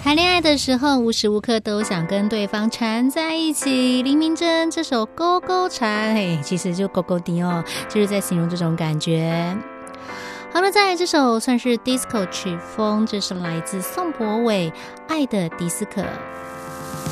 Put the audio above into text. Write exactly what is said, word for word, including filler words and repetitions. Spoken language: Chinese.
谈恋爱的时候无时无刻都想跟对方缠在一起。林明珍这首勾勾缠，嘿，其实就勾勾滴哦，就是在形容这种感觉。好了，再来这首算是 disco 曲风，这是来自宋博伟《爱的迪斯科》。